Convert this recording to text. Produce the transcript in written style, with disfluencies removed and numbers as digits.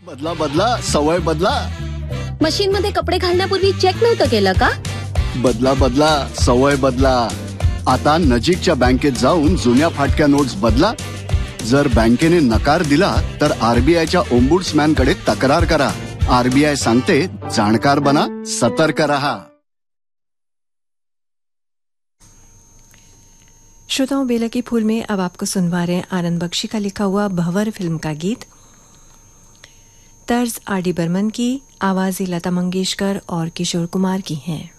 बदला बदला सवय बदला. मशीन मध्ये कपडे घालण्यापूर्वी चेक नव्हतं केलं का? बदला बदला सवय बदला. आता नजीकच्या बँकेत जाऊन जुन्या फाटक्या नोट्स बदला. जर बँकेने नकार दिला तर आरबीआयच्या ओम्बुड्समॅन कडे तक्रार करा. आरबीआय सांगते, जाणकार बना, सतर्क रहा. श्रोताओं, बेला की फूल में अब आपको सुनवा रहे हैं आनंद बख्शी का लिखा हुआ भंवर फिल्म का गीत. तर्ज आर डी बर्मन की, आवाज़ें लता मंगेशकर और किशोर कुमार की हैं.